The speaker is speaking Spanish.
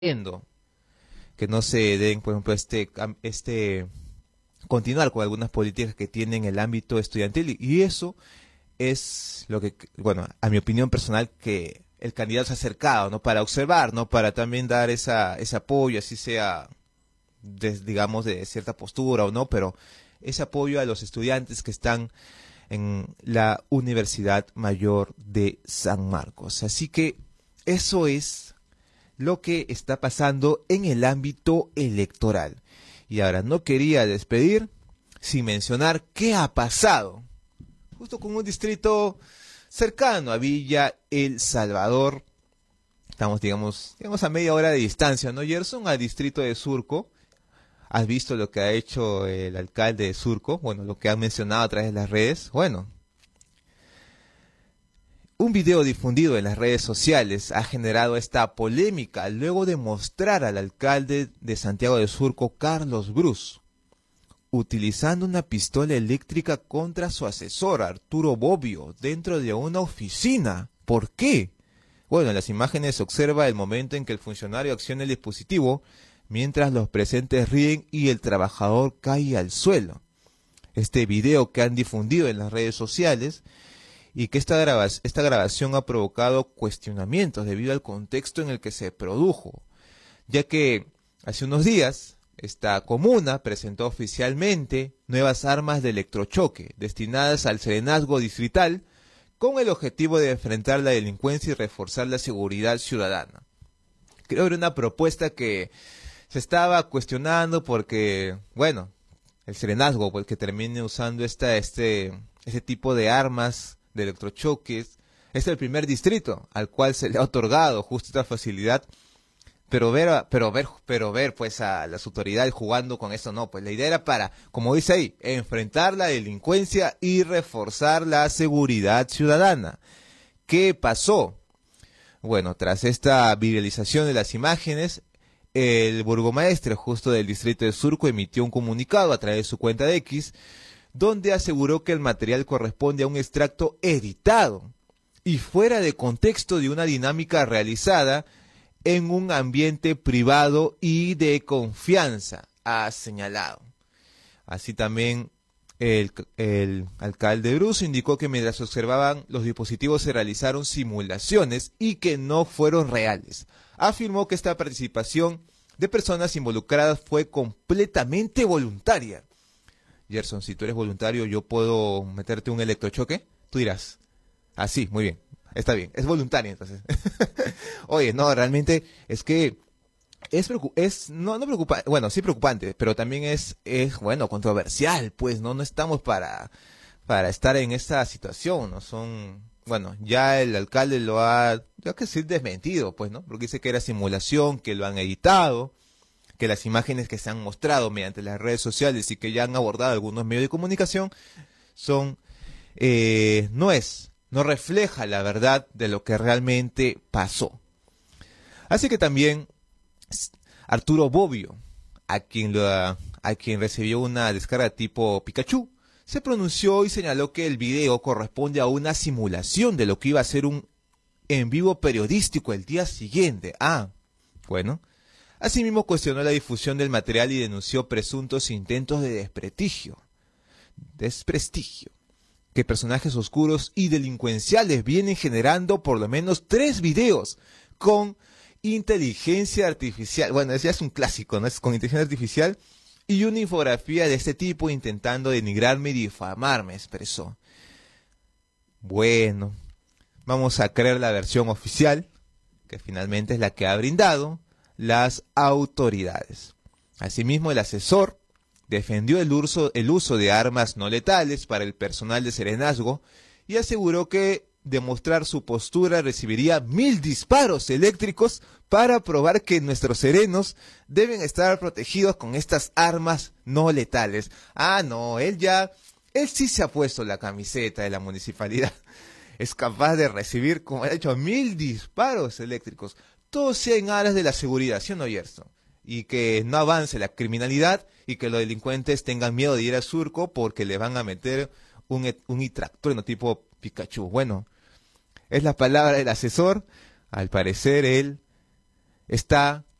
viendo que no se den, por ejemplo, continuar con algunas políticas que tienen el ámbito estudiantil, y eso es lo que, bueno, a mi opinión personal, que el candidato se ha acercado, ¿no? Para observar, ¿no? Para también dar ese apoyo, así sea, digamos, de cierta postura o no, pero ese apoyo a los estudiantes que están en la Universidad Mayor de San Marcos. Así que eso es lo que está pasando en el ámbito electoral. Y ahora no quería despedir sin mencionar qué ha pasado justo con un distrito cercano a Villa El Salvador. Estamos, digamos a media hora de distancia, ¿no, Gerson? Al distrito de Surco. ¿Has visto lo que ha hecho el alcalde de Surco? Bueno, lo que han mencionado a través de las redes. Bueno, un video difundido en las redes sociales ha generado esta polémica luego de mostrar al alcalde de Santiago de Surco, Carlos Brus, utilizando una pistola eléctrica contra su asesor, Arturo Bobbio, dentro de una oficina. ¿Por qué? Bueno, en las imágenes se observa el momento en que el funcionario acciona el dispositivo, mientras los presentes ríen y el trabajador cae al suelo. Este video que han difundido en las redes sociales y que esta grabación ha provocado cuestionamientos debido al contexto en el que se produjo, ya que hace unos días esta comuna presentó oficialmente nuevas armas de electrochoque destinadas al serenazgo distrital con el objetivo de enfrentar la delincuencia y reforzar la seguridad ciudadana. Creo que era una propuesta que se estaba cuestionando porque, bueno, el serenazgo, pues que termine usando ese tipo de armas de electrochoques, es el primer distrito al cual se le ha otorgado justo esta facilidad, pero ver pues a las autoridades jugando con eso, no, pues la idea era para, como dice ahí, enfrentar la delincuencia y reforzar la seguridad ciudadana. ¿Qué pasó? Bueno, tras esta viralización de las imágenes, el burgomaestre justo del distrito de Surco emitió un comunicado a través de su cuenta de X, donde aseguró que el material corresponde a un extracto editado y fuera de contexto de una dinámica realizada en un ambiente privado y de confianza, ha señalado. Así también el alcalde Brus indicó que mientras se observaban los dispositivos se realizaron simulaciones y que no fueron reales. Afirmó que esta participación de personas involucradas fue completamente voluntaria. Gerson, si tú eres voluntario, ¿yo puedo meterte un electrochoque? Tú dirás, ah, sí, muy bien, está bien, es voluntario entonces. Oye, no, realmente es que no preocupante, bueno, sí preocupante, pero también bueno, controversial, pues, no estamos para estar en esta situación, no son, bueno, ya el alcalde lo ha, ya que decir, desmentido, pues, ¿no? Porque dice que era simulación, que lo han editado, que las imágenes que se han mostrado mediante las redes sociales y que ya han abordado algunos medios de comunicación son, no refleja la verdad de lo que realmente pasó. Así que también Arturo Bobbio, a quien recibió una descarga tipo Pikachu, se pronunció y señaló que el video corresponde a una simulación de lo que iba a ser un en vivo periodístico el día siguiente. Ah, bueno. Asimismo cuestionó la difusión del material y denunció presuntos intentos de desprestigio, que personajes oscuros y delincuenciales vienen generando por lo menos 3 videos con inteligencia artificial. Bueno, ese ya es un clásico, ¿no? Es con inteligencia artificial y una infografía de este tipo intentando denigrarme y difamarme, expresó. Bueno, vamos a creer la versión oficial, que finalmente es la que ha brindado las autoridades. Asimismo, el asesor defendió el uso de armas no letales para el personal de serenazgo y aseguró que de mostrar su postura recibiría 1000 disparos eléctricos para probar que nuestros serenos deben estar protegidos con estas armas no letales. Ah, no, él sí se ha puesto la camiseta de la municipalidad. Es capaz de recibir, como ha hecho, 1000 disparos eléctricos. Todo sea en aras de la seguridad, ¿sí o no, Gerson? Y que no avance la criminalidad y que los delincuentes tengan miedo de ir a Surco porque le van a meter un tractor tipo Pikachu. Bueno, es la palabra del asesor. Al parecer él está